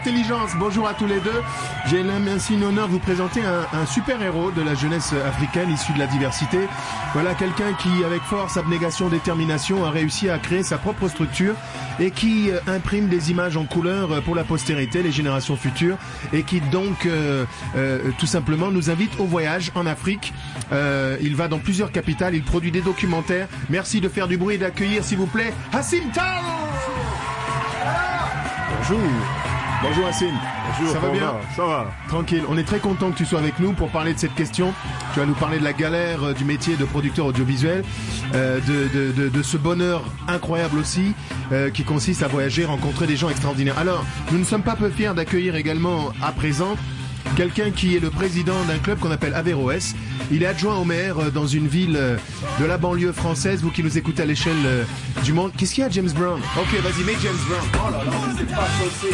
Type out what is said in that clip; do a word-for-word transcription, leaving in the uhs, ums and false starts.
Intelligence. Bonjour à tous les deux. J'ai l'insigne honneur de vous présenter un, un super-héros de la jeunesse africaine issu de la diversité. Voilà quelqu'un qui, avec force, abnégation, détermination, a réussi à créer sa propre structure et qui euh, imprime des images en couleur pour la postérité, les générations futures, et qui donc, euh, euh, tout simplement, nous invite au voyage en Afrique. Euh, il va dans plusieurs capitales, il produit des documentaires. Merci de faire du bruit et d'accueillir, s'il vous plaît, Hassim Tall. Bonjour. Bonjour Hassim. Bonjour, ça va bien? Ça va. Tranquille. On est très content que tu sois avec nous pour parler de cette question. Tu vas nous parler de la galère euh, du métier de producteur audiovisuel, euh, de, de, de, de ce bonheur incroyable aussi, euh, qui consiste à voyager, rencontrer des gens extraordinaires. Alors, nous ne sommes pas peu fiers d'accueillir également à présent quelqu'un qui est le président d'un club qu'on appelle Averroès. Il est adjoint au maire dans une ville de la banlieue française. Vous qui nous écoutez à l'échelle du monde. Qu'est-ce qu'il y a, James Brown? Ok, vas-y, mets James Brown. Oh là là, c'est pas possible.